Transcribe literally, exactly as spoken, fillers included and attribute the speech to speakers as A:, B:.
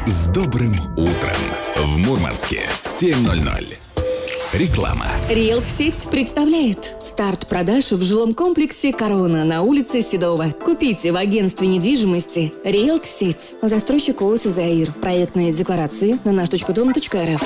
A: с добрым утром. В Мурманске семь ноль ноль. Реклама.
B: Риэлт-сеть представляет старт продаж в жилом комплексе «Корона» на улице Седова. Купите в агентстве недвижимости Риэлт-сеть. Застройщик ООО «Заир». Проектные декларации на наш точка дом точка эр эф.